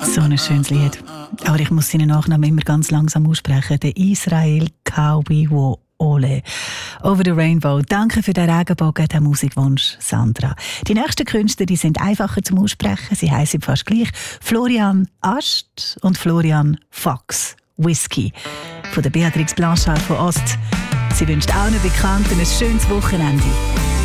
So ein schönes Lied. Aber ich muss seinen Nachnamen immer ganz langsam aussprechen. Der Israel Kawiwo Ole. Over the Rainbow. Danke für den Regenbogen, den Musikwunsch, Sandra. Die nächsten Künstler, die sind einfacher zum Aussprechen. Sie heißen fast gleich. Florian Ascht und Florian Fox. Whisky. Von der Beatrix Blanchard von Ost. Sie wünscht allen Bekannten ein schönes Wochenende.